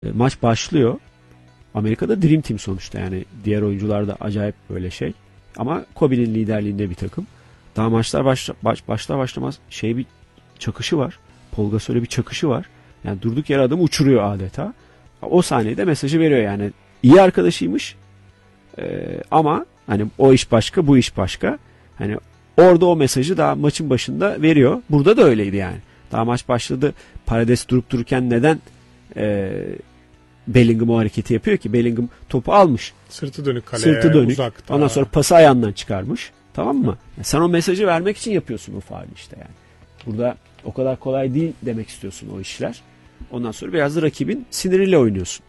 Maç başlıyor. Amerika'da Dream Team sonuçta, yani diğer oyuncular da acayip böyle şey. Ama Kobe'nin liderliğinde bir takım. Daha maçlar başlar başlamaz bir çakışı var. Paul Gasol'e bir çakışı var. Yani durduk yere adamı uçuruyor adeta. O saniyede mesajı veriyor yani. İyi arkadaşıymış. Ama hani o iş başka, bu iş başka. Hani orada o mesajı daha maçın başında veriyor. Burada da öyleydi yani. Daha maç başladı. Paredes durup dururken neden Bellingham o hareketi yapıyor ki? Bellingham topu almış. Sırtı dönük kaleye, uzakta. Ondan sonra pası ayağından çıkarmış. Tamam mı? Yani sen o mesajı vermek için yapıyorsun o faali işte yani. Burada o kadar kolay değil demek istiyorsun o işler. Ondan sonra biraz da rakibin siniriyle oynuyorsun.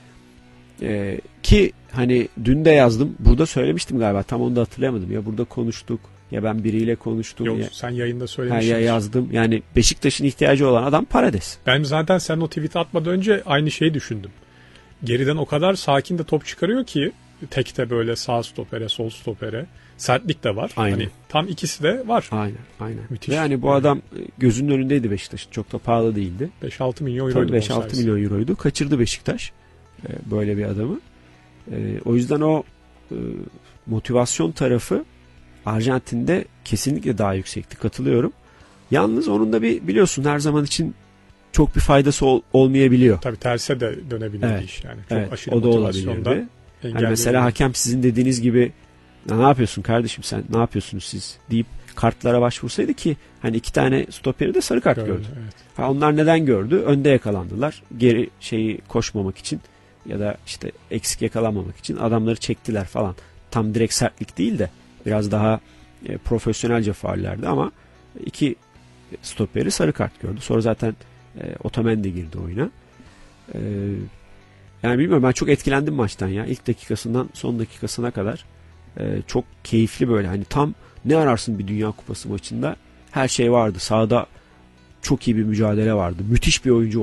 Ki hani dün de yazdım. Burada söylemiştim galiba. Tam onu da hatırlayamadım. Ya burada konuştuk. Ya ben biriyle konuştum. Yok, ya, sen yayında söylemiştin. Ya yazdım. Yani Beşiktaş'ın ihtiyacı olan adam Paredes. Ben zaten sen o tweet'i atmadan önce aynı şeyi düşündüm. Geriden o kadar sakin de top çıkarıyor ki tekte böyle sağ stopere, sol stopere. Sertlik de var. Aynen. Hani tam ikisi de var. Aynen. Müthiş. Yani bu adam gözünün önündeydi Beşiktaş'ın. Çok da pahalı değildi. 5-6 milyon euroydu. 5-6 milyon euroydu. Kaçırdı Beşiktaş böyle bir adamı. O yüzden o motivasyon tarafı Arjantin'de kesinlikle daha yüksekti. Katılıyorum. Yalnız onun da biliyorsun her zaman için çok bir faydası olmayabiliyor. Tabii terse de dönebilir iş yani. Çok aşırı o da motivasyonda. Yani mesela hakem sizin dediğiniz gibi ne yapıyorsun kardeşim sen, ne yapıyorsunuz siz deyip kartlara başvursaydı ki hani 2 tane stoperi de sarı kart gördü. Evet. Onlar neden gördü? Önde yakalandılar. Geri koşmamak için ya da işte eksik yakalanmamak için adamları çektiler falan. Tam direkt sertlik değil de biraz daha profesyonelce faullerdi ama 2 stoperi sarı kart gördü. Sonra zaten Otamendi girdi oyuna. Yani bilmiyorum, ben çok etkilendim maçtan ya. İlk dakikasından son dakikasına kadar çok keyifli böyle. Hani tam ne ararsın bir Dünya Kupası maçında? Her şey vardı. Sahada çok iyi bir mücadele vardı. Müthiş bir oyuncu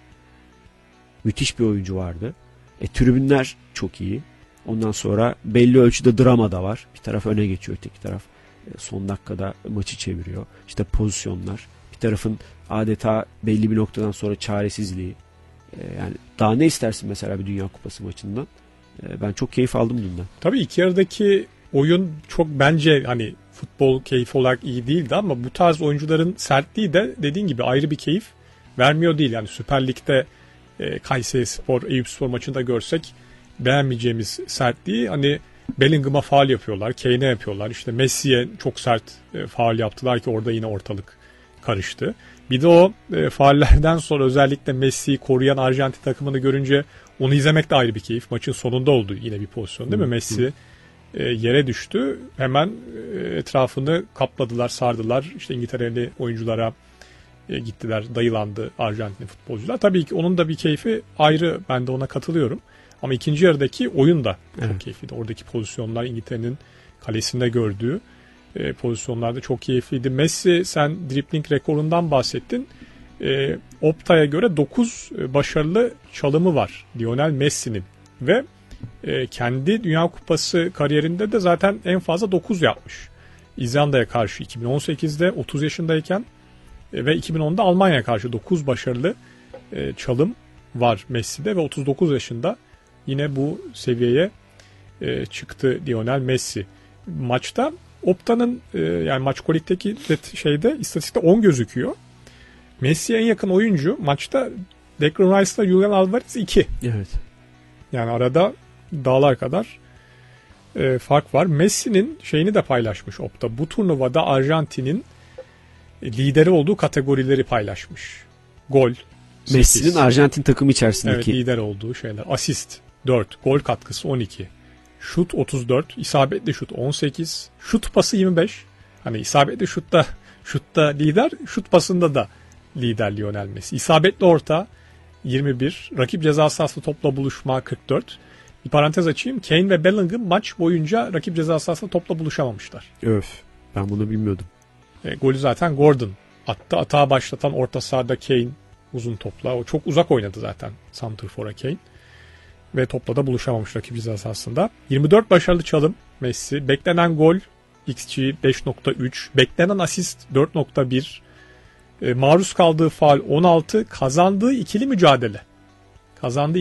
vardı. Tribünler çok iyi. Ondan sonra belli ölçüde drama da var. Bir taraf öne geçiyor, öteki taraf son dakikada maçı çeviriyor. İşte pozisyonlar. Bir tarafın adeta belli bir noktadan sonra çaresizliği. Yani daha ne istersin mesela bir Dünya Kupası maçından? Ben çok keyif aldım dünden. Tabii ilk yarıdaki oyun çok bence hani futbol keyif olarak iyi değildi ama bu tarz oyuncuların sertliği de dediğin gibi ayrı bir keyif vermiyor değil. Yani Süper Lig'de Kayserispor, Eyüpspor maçında görsek beğenmeyeceğimiz sertliği, hani Bellingham'a faul yapıyorlar, Kane'e yapıyorlar. İşte Messi'ye çok sert faul yaptılar ki orada yine ortalık karıştı. Bir de o faullerden sonra özellikle Messi'yi koruyan Arjantin takımını görünce onu izlemek de ayrı bir keyif. Maçın sonunda oldu yine bir pozisyon değil mi? Messi yere düştü. Hemen etrafını kapladılar, sardılar. İşte İngiltereli oyunculara gittiler, dayılandı Arjantin futbolcular. Tabii ki onun da bir keyfi ayrı, ben de ona katılıyorum. Ama ikinci yarıdaki oyun da çok keyifliydi. Oradaki pozisyonlar, İngiltere'nin kalesinde gördüğü pozisyonlarda çok keyifliydi. Messi, sen dribbling rekorundan bahsettin. Opta'ya göre 9 başarılı çalımı var Lionel Messi'nin ve kendi Dünya Kupası kariyerinde de zaten en fazla 9 yapmış. İzlanda'ya karşı 2018'de 30 yaşındayken ve 2010'da Almanya'ya karşı 9 başarılı çalım var Messi'de ve 39 yaşında yine bu seviyeye çıktı Lionel Messi. Maçta Opta'nın yani Maçkolik'teki istatistikte 10 gözüküyor. Messi'ye en yakın oyuncu maçta Declan Rice'la Julian Alvarez 2. Evet. Yani arada dağlar kadar fark var. Messi'nin şeyini de paylaşmış Opta. Bu turnuvada Arjantin'in lideri olduğu kategorileri paylaşmış. Gol 8. Messi'nin Arjantin takımı içerisindeki. Evet, lider olduğu şeyler. Asist 4, gol katkısı 12. Şut 34, isabetli şut 18, şut pası 25. Hani isabetli şutta lider, şut pasında da lider Lionel Messi. İsabetli orta 21, rakip ceza sahası topla buluşma 44. Bir parantez açayım. Kane ve Bellingham maç boyunca rakip ceza sahasında topla buluşamamışlar. Öf, ben bunu bilmiyordum. Golü zaten Gordon attı. Atağı başlatan orta sahada Kane uzun topla. O çok uzak oynadı zaten santrfora Kane. Ve topla da buluşamamış rakip ceza sahasında. 24 başarılı çalım Messi. Beklenen gol XG 5.3. Beklenen asist 4.1. Maruz kaldığı faul 16. Kazandığı ikili mücadele kazandı.